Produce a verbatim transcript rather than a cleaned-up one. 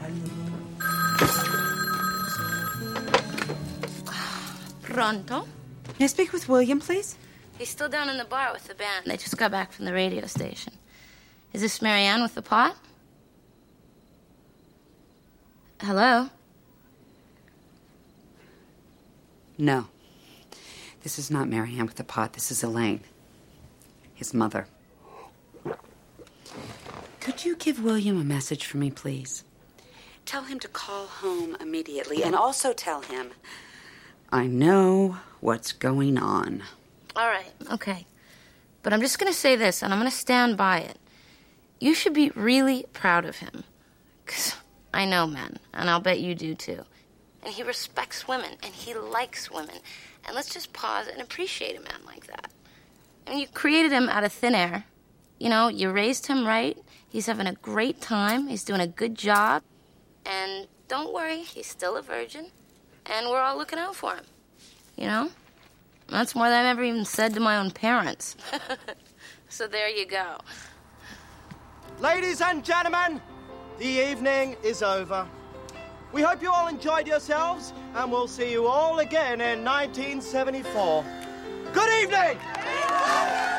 Pronto? May I speak with William, please? He's still down in the bar with the band. They just got back from the radio station. Is this Marianne with the pot? Hello? No. This is not Marianne with the pot. This is Elaine, his mother. Could you give William a message for me, please? Tell him to call home immediately, and also tell him I know what's going on. All right, okay. But I'm just going to say this, and I'm going to stand by it. You should be really proud of him. Because I know men, and I'll bet you do too. And he respects women, and he likes women. And let's just pause and appreciate a man like that. I mean, you created him out of thin air. You know, you raised him right. He's having a great time. He's doing a good job. And don't worry, he's still a virgin. And we're all looking out for him. You know? That's more than I've ever even said to my own parents. So there you go. Ladies and gentlemen, the evening is over. We hope you all enjoyed yourselves, and we'll see you all again in nineteen seventy-four. Good evening!